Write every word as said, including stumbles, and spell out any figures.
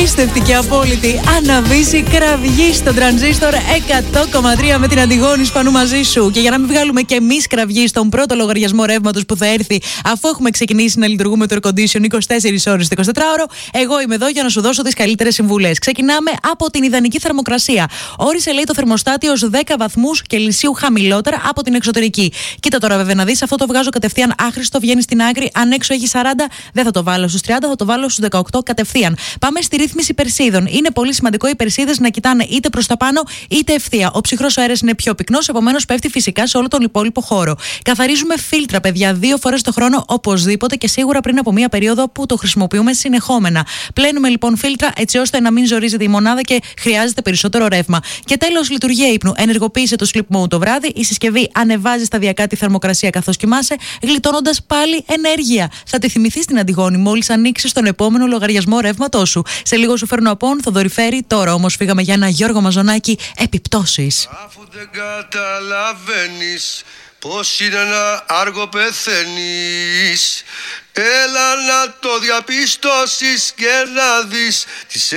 απίστευτη και απόλυτη αναβίση κραυγή στον τρανζίστορ εκατό κόμμα τρία με την Αντιγόνη Σπανού μαζί σου. Και για να μην βγάλουμε και εμείς κραυγή στον πρώτο λογαριασμό ρεύματος που θα έρθει αφού έχουμε ξεκινήσει να λειτουργούμε το air condition είκοσι τέσσερις ώρες το εικοσιτετράωρο, εγώ είμαι εδώ για να σου δώσω τις καλύτερες συμβουλές. Ξεκινάμε από την ιδανική θερμοκρασία. Όρισε, λέει, το θερμοστάτη ως δέκα βαθμούς Κελσίου χαμηλότερα από την εξωτερική. Κοίτα τώρα, βέβαια, να δεις, αυτό το βγάζω κατευθείαν άχρηστο, βγαίνει στην άκρη. Αν έξω έχει σαράντα, δεν θα το βάλω στους τριάντα, θα το βάλω στους δεκαοκτώ κατευθείαν. Πάμε στη ρύθμιση περσίδων. Είναι πολύ σημαντικό οι περσίδες να κοιτάνε είτε προς τα πάνω είτε ευθεία. Ο ψυχρός αέρας είναι πιο πυκνός, επομένως πέφτει φυσικά σε όλο τον υπόλοιπο χώρο. Καθαρίζουμε φίλτρα, παιδιά, δύο φορές το χρόνο οπωσδήποτε και σίγουρα πριν από μία περίοδο που το χρησιμοποιούμε συνεχόμενα. Πλένουμε λοιπόν φίλτρα έτσι ώστε να μην ζορίζεται η μονάδα και χρειάζεται περισσότερο ρεύμα. Και τέλος, λειτουργία ύπνου. Ενεργοποίησε το sleep mode το βράδυ. Η συσκευή ανεβάζει σταδιακά τη θερμοκρασία καθώς κοιμάσαι, γλιτώνοντας πάλι ενέργεια. Θα τη θυμηθείς την Αντιγόνη μόλις ανοίξεις τον επόμενο λογαριασμό ρεύματός σου. Σε λίγο σου φέρνω από Θοδωρηφέρη. Τώρα όμως φύγαμε για ένα Γιώργο Μαζονάκη, επιπτώσεις. Αφού δεν καταλαβαίνεις πως είναι ένα άργο πεθαίνεις, έλα να το διαπιστώσεις και να δεις τις